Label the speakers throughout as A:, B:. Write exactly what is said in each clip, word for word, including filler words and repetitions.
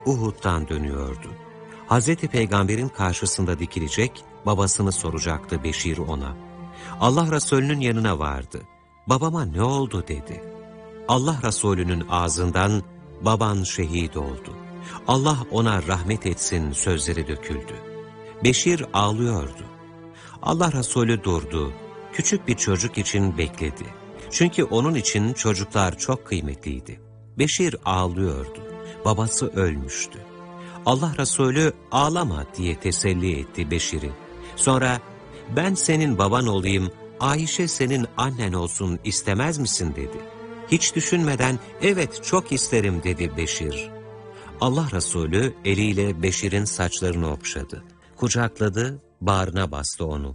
A: Uhud'dan dönüyordu. Hazreti Peygamber'in karşısında dikilecek, babasını soracaktı Beşir ona. Allah Resulü'nün yanına vardı. Babama ne oldu dedi. Allah Resulü'nün ağzından baban şehit oldu. Allah ona rahmet etsin sözleri döküldü. Beşir ağlıyordu. Allah Resulü durdu. Küçük bir çocuk için bekledi. Çünkü onun için çocuklar çok kıymetliydi. Beşir ağlıyordu. Babası ölmüştü. Allah Resulü ağlama diye teselli etti Beşir'i. Sonra ben senin baban olayım, Ayşe senin annen olsun istemez misin dedi. Hiç düşünmeden evet çok isterim dedi Beşir. Allah Resulü eliyle Beşir'in saçlarını okşadı. Kucakladı, bağrına bastı onu.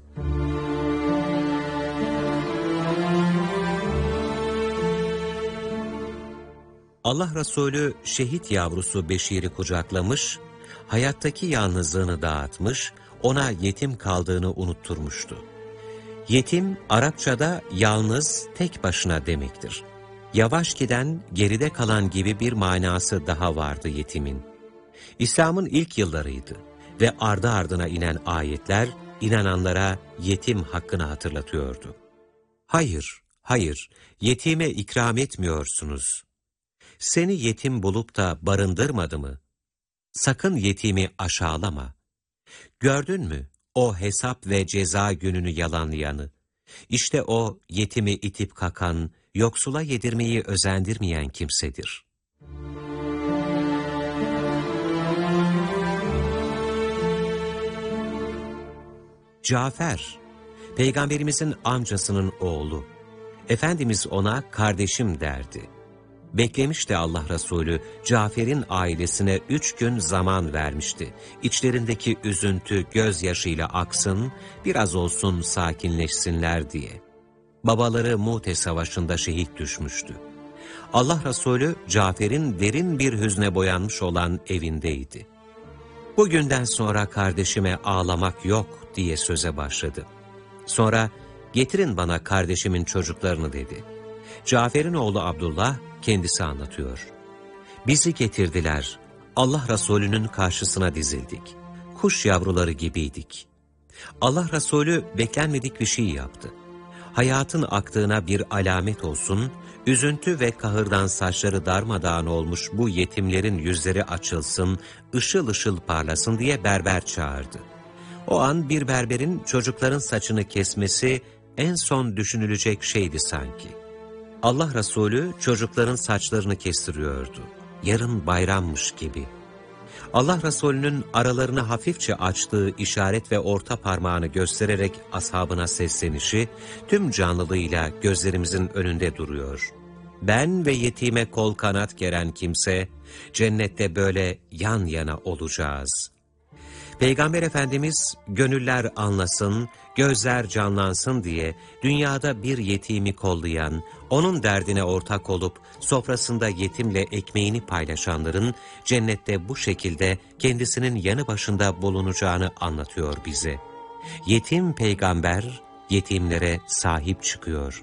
A: Allah Resulü şehit yavrusu Beşir'i kucaklamış, hayattaki yalnızlığını dağıtmış, ona yetim kaldığını unutturmuştu. Yetim, Arapçada yalnız, tek başına demektir. Yavaş giden, geride kalan gibi bir manası daha vardı yetimin. İslam'ın ilk yıllarıydı ve ardı ardına inen ayetler, inananlara yetim hakkını hatırlatıyordu. Hayır, hayır, yetime ikram etmiyorsunuz. Seni yetim bulup da barındırmadı mı? Sakın yetimi aşağılama. Gördün mü o hesap ve ceza gününü yalanlayanı? İşte o yetimi itip kakan, yoksula yedirmeyi özendirmeyen kimsedir. Cafer, Peygamberimizin amcasının oğlu. Efendimiz ona kardeşim derdi. Beklemişti Allah Resulü, Cafer'in ailesine üç gün zaman vermişti. İçlerindeki üzüntü gözyaşıyla aksın, biraz olsun sakinleşsinler diye. Babaları Mu'te Savaşı'nda şehit düşmüştü. Allah Resulü, Cafer'in derin bir hüzne boyanmış olan evindeydi. Bugünden sonra kardeşime ağlamak yok diye söze başladı. Sonra, getirin bana kardeşimin çocuklarını dedi. Cafer'in oğlu Abdullah kendisi anlatıyor. Bizi getirdiler, Allah Resulü'nün karşısına dizildik. Kuş yavruları gibiydik. Allah Resulü beklenmedik bir şey yaptı. Hayatın aktığına bir alamet olsun, üzüntü ve kahırdan saçları darmadağın olmuş bu yetimlerin yüzleri açılsın, ışıl ışıl parlasın diye berber çağırdı. O an bir berberin çocukların saçını kesmesi en son düşünülecek şeydi sanki. Allah Resulü çocukların saçlarını kestiriyordu. Yarın bayrammış gibi. Allah Resulü'nün aralarını hafifçe açtığı işaret ve orta parmağını göstererek ashabına seslenişi tüm canlılığıyla gözlerimizin önünde duruyor. Ben ve yetime kol kanat geren kimse cennette böyle yan yana olacağız. Peygamber Efendimiz gönüller anlasın, gözler canlansın diye dünyada bir yetimi kollayan, onun derdine ortak olup sofrasında yetimle ekmeğini paylaşanların cennette bu şekilde kendisinin yanı başında bulunacağını anlatıyor bize. Yetim peygamber yetimlere sahip çıkıyor.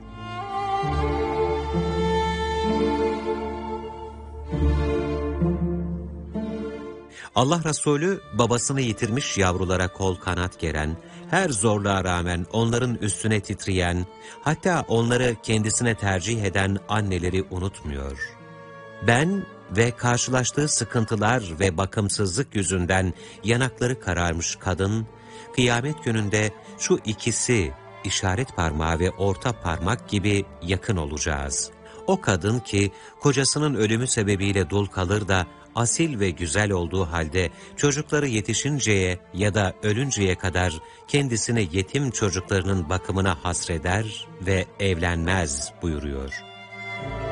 A: Allah Resulü babasını yitirmiş yavrulara kol kanat geren, her zorluğa rağmen onların üstüne titreyen, hatta onları kendisine tercih eden anneleri unutmuyor. Ben ve karşılaştığı sıkıntılar ve bakımsızlık yüzünden yanakları kararmış kadın, kıyamet gününde şu ikisi işaret parmağı ve orta parmak gibi yakın olacağız. O kadın ki kocasının ölümü sebebiyle dul kalır da asil ve güzel olduğu halde çocukları yetişinceye ya da ölünceye kadar kendisini yetim çocuklarının bakımına hasreder ve evlenmez buyuruyor.